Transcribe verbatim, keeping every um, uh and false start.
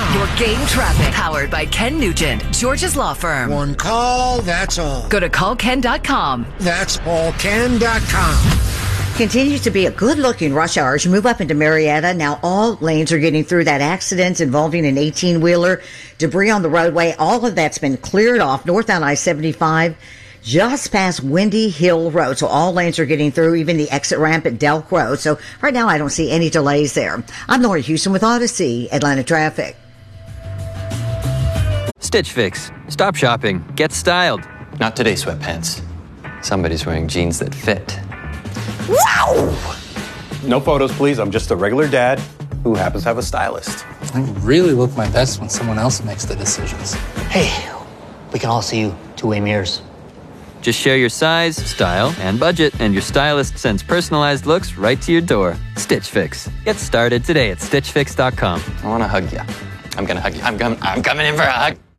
Your game traffic, powered by Ken Nugent, George's law firm. One call, that's all. Go to call ken dot com. That's all ken dot com. Continues to be a good-looking rush hour as you move up into Marietta. Now all lanes are getting through that accident involving an eighteen-wheeler. Debris on the roadway, all of that's been cleared off northbound I seventy-five. Just past Windy Hill Road. So all lanes are getting through, even the exit ramp at Delk Road. So right now I don't see any delays there. I'm Lori Houston with Odyssey, Atlanta Traffic. Stitch Fix. Stop shopping. Get styled. Not today, sweatpants. Somebody's wearing jeans that fit. Wow! No photos, please. I'm just a regular dad who happens to have a stylist. I really look my best when someone else makes the decisions. Hey, we can all see you two-way mirrors. Just share your size, style, and budget, and your stylist sends personalized looks right to your door. Stitch Fix. Get started today at stitch fix dot com. I want to hug you. I'm going to hug you. I'm, com- I'm coming in for a hug.